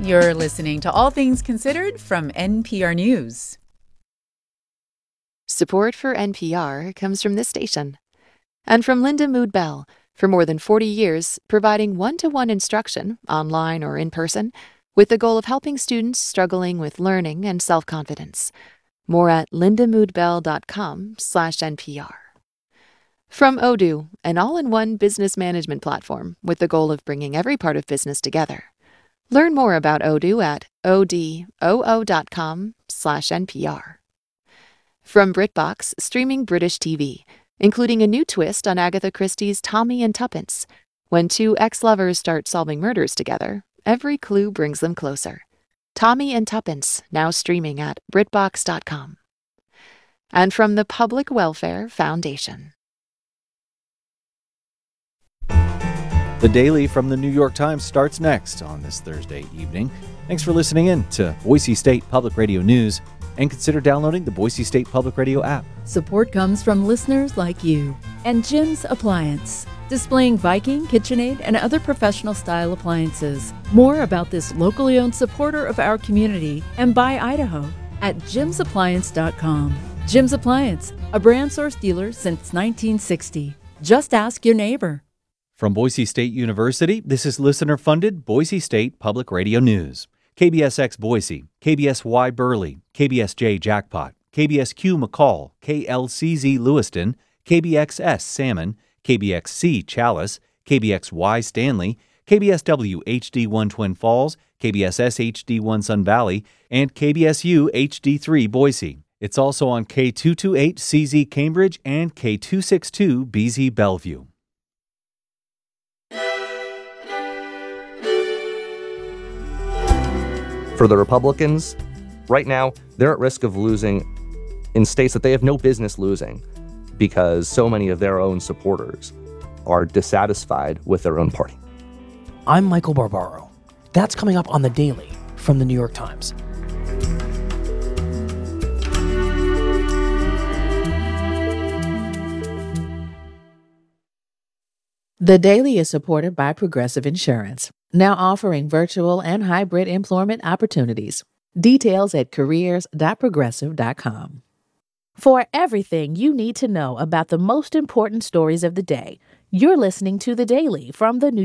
You're listening to All Things Considered from NPR News. Support for NPR comes from this station and from Linda Mood Bell. For more than 40 years, providing one-to-one instruction, online or in person, with the goal of helping students struggling with learning and self-confidence. More at lindamoodbell.com/NPR. From Odoo, an all-in-one business management platform with the goal of bringing every part of business together. Learn more about Odoo at odoo.com/NPR. From BritBox, streaming British TV, including a new twist on Agatha Christie's Tommy and Tuppence. When two ex-lovers start solving murders together, every clue brings them closer. Tommy and Tuppence, now streaming at BritBox.com. And from the Public Welfare Foundation. The Daily from the New York Times starts next on this Thursday evening. Thanks for listening in to Boise State Public Radio News, and consider downloading the Boise State Public Radio app. Support comes from listeners like you and Jim's Appliance, displaying Viking, KitchenAid, and other professional-style appliances. More about this locally owned supporter of our community and Buy Idaho at jimsappliance.com. Jim's Appliance, a brand source dealer since 1960. Just ask your neighbor. From Boise State University, this is listener-funded Boise State Public Radio News. KBSX Boise, KBSY Burley, KBSJ Jackpot, KBSQ McCall, KLCZ Lewiston, KBXS Salmon, KBXC Chalice, KBXY Stanley, KBSW HD1 Twin Falls, KBSS HD1 Sun Valley, and KBSU HD3 Boise. It's also on K228 CZ Cambridge and K262 BZ Bellevue. For the Republicans, right now, they're at risk of losing in states that they have no business losing because so many of their own supporters are dissatisfied with their own party. I'm Michael Barbaro. That's coming up on The Daily from the New York Times. The Daily is supported by Progressive Insurance, now offering virtual and hybrid employment opportunities. Details at careers.progressive.com. For everything you need to know about the most important stories of the day, you're listening to The Daily from the New